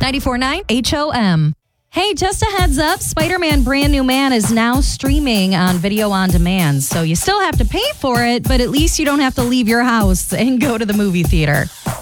94.9 HOM. Hey, just a heads up, Spider-Man Brand New Man is now streaming on video on demand. So you still have to pay for it, but at least you don't have to leave your house and go to the movie theater.